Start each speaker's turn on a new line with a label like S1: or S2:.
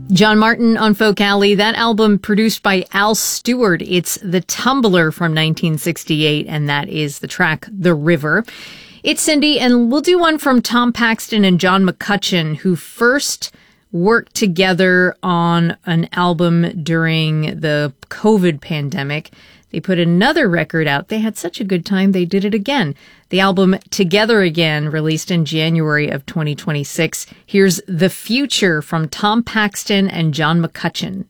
S1: John Martin on Folk Alley. That album produced by Al Stewart. It's The Tumbler from 1968, and that is the track The River. It's Cindy, and we'll do one from Tom Paxton and John McCutcheon, who first worked together on an album during the COVID pandemic. They put another record out. They had such a good time, they did it again. The album Together Again, released in January of 2026. Here's The Future from Tom Paxton and John McCutcheon.